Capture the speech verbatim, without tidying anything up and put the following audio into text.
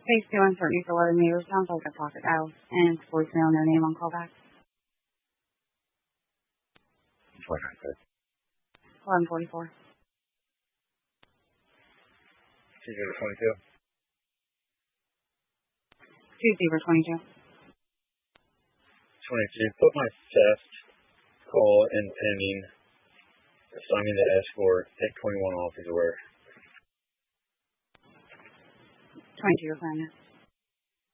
Thanks to uncertainty for letting me. Sounds like a pocket dial. And it's voicemail, no name on callback. What I said. eleven forty-four. two zero twenty-two. two zero twenty-two. twenty-two. Put my theft call in pending. Assigning the escort. Take twenty-one off is aware. twenty-two, you're fine.